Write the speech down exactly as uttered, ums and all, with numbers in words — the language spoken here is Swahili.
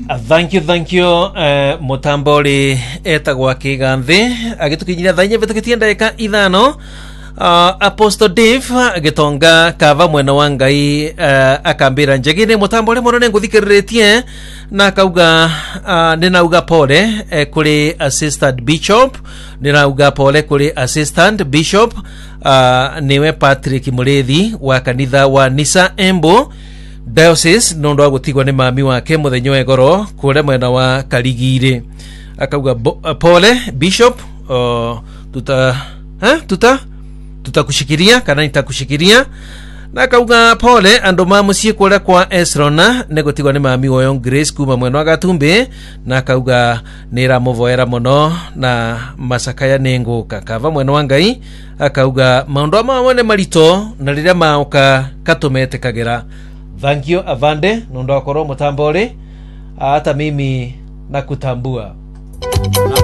Thank you, thank you. Uh, Mutamboli etagwa kiganthi agitukinyira thainya betukitie ndeka ithano. Uh, Apostle Dave gitonga kava mwena wa Ngai uh, akambira njegine Mutamboli mono nenguthikiritie na kauga uh, ninauga pole eh, kuri assistant bishop ninauga pole kuri assistant bishop uh, niwe Patrick Murethi wa kanitha wa Nisa Embu Diocese nondo agutigwa ni mami wake muthenya wa igoro kure mwena wa Karigire akauga uh, pole bishop uh, tuta ha tuta tutakushikiria kana nitakushikiria na akauga pole andu mamucie kure kwa Esrona negutigwa ni mami woyo Grace kuma mwena wa Gatumbi na akauga nira muvoera muno na masakaya nenguka kava mwena wa Ngai akauga maundu amwe ne marito na riria mauka katumete kagira. Thank you Avande nondo akoro Mutamboli hata mimi nakutambua.